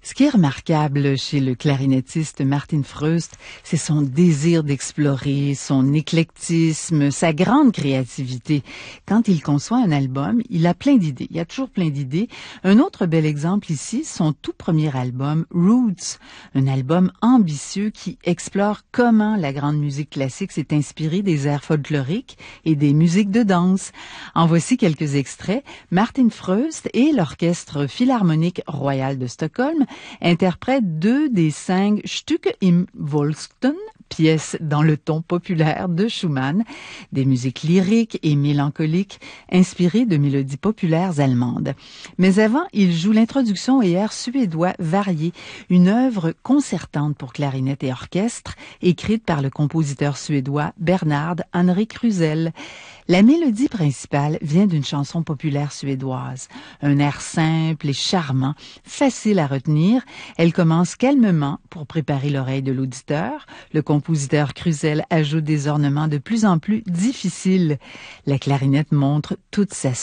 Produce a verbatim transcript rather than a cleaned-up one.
Ce qui est remarquable chez le clarinettiste Martin Freust, c'est son désir d'explorer, son éclectisme, sa grande créativité. Quand il conçoit un album, il a plein d'idées. Il y a toujours plein d'idées. Un autre bel exemple ici, son tout premier album, Roots, un album ambitieux qui explore comment la grande musique classique s'est inspirée des airs folkloriques et des musiques de danse. En voici quelques extraits. Martin Freust et l'Orchestre Philharmonique Royal de Stockholm interprète deux des cinq Stücke im Volkston, pièces dans le ton populaire de Schumann, des musiques lyriques et mélancoliques inspirées de mélodies populaires allemandes. Mais avant, il joue l'introduction et airs suédois variés, une œuvre concertante pour clarinette et orchestre, écrite par le compositeur suédois Bernard Henrik Krusell. La mélodie principale vient d'une chanson populaire suédoise, un air simple et charmant, facile à retenir. Elle commence calmement pour préparer l'oreille de l'auditeur. Le compositeur Krusell ajoute des ornements de plus en plus difficiles. La clarinette montre toute sa